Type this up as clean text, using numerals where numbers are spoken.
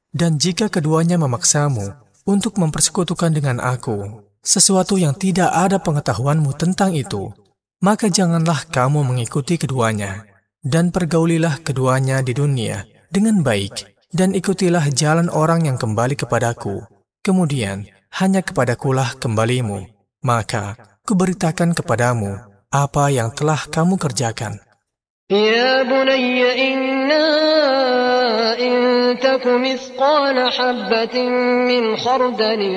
Dan jika keduanya memaksamu untuk mempersekutukan dengan aku sesuatu yang tidak ada pengetahuanmu tentang itu, maka janganlah kamu mengikuti keduanya, dan pergaulilah keduanya di dunia dengan baik, dan ikutilah jalan orang yang kembali kepadaku. Kemudian, hanya kepadakulah kembalimu, maka kuberitakan kepadamu apa yang telah kamu kerjakan. يا بني إنا إن تك مثقال حبة من خردل